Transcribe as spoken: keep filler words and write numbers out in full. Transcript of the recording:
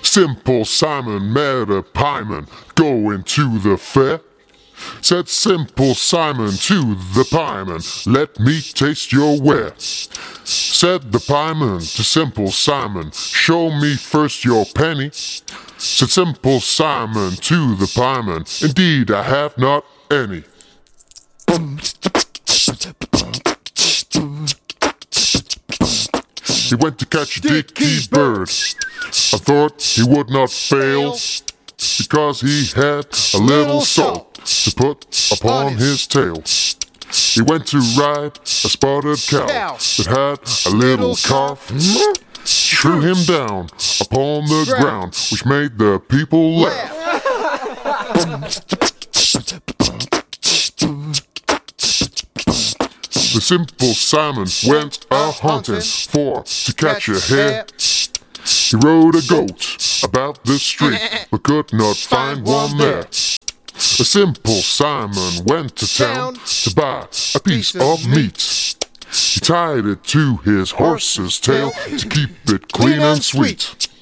Simple Simon met a pieman going to the fair. Said Simple Simon to the pieman, let me taste your ware. Said the pieman to Simple Simon, show me first your penny. Said Simple Simon to the pieman, indeed I have not any. He went to catch Dickie's bird. I thought he would not fail, because he had a little salt to put upon his tail. He went to ride a spotted cow that had a little cough. Threw him down upon the ground, which made the people laugh. The Simple Simon went a-hunting for to catch a hare. He rode a goat about the street, but could not find one there. The Simple Simon went to town to buy a piece of meat. He tied it to his horse's tail to keep it clean and sweet.